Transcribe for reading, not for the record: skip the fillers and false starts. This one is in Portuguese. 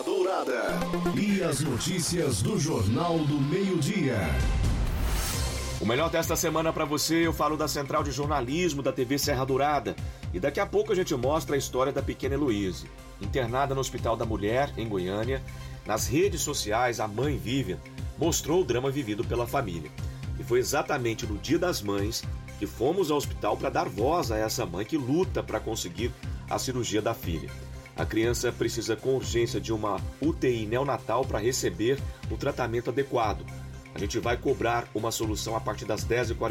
Dourada. E as notícias do Jornal do Meio-Dia. O melhor desta semana para você, eu falo da Central de Jornalismo da TV Serra Dourada. E daqui a pouco a gente mostra a história da pequena Heloíse, internada no Hospital da Mulher, em Goiânia. Nas redes sociais, a mãe Vivian mostrou o drama vivido pela família. E foi exatamente no Dia das Mães que fomos ao hospital para dar voz a essa mãe que luta para conseguir a cirurgia da filha. A criança precisa com urgência de uma UTI neonatal para receber o tratamento adequado. A gente vai cobrar uma solução a partir das 10h40.